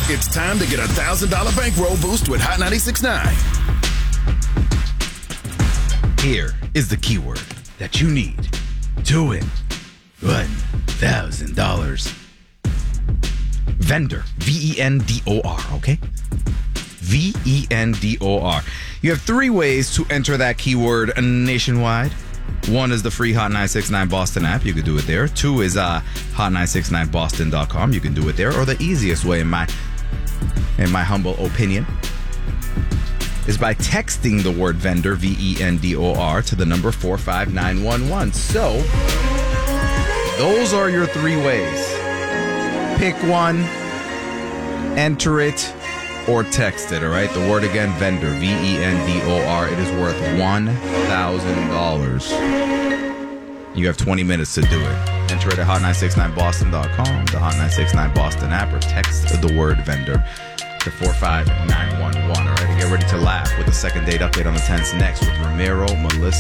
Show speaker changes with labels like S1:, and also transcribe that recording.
S1: It's time to get a $1,000 bankroll boost with Hot 96.9.
S2: Here is the keyword that you need to win $1,000. Vendor. VENDOR, okay? VENDOR. You have 3 ways to enter that keyword nationwide. 1 is the free Hot 969 Boston app. You can do it there. 2 is hot969boston.com. You can do it there. Or the easiest way, in my humble opinion, is by texting the word vendor, VENDOR, to the number 45911. So, those are your 3 ways. Pick one, enter it, or text it, all right? The word again, vendor, VENDOR. It is worth $1,000. You have 20 minutes to do it. Enter it at hot969boston.com, the Hot 969 Boston app, or text the word vendor to 45911. All right, and get ready to laugh with the second date update on the 10s next with Ramiro, Melissa,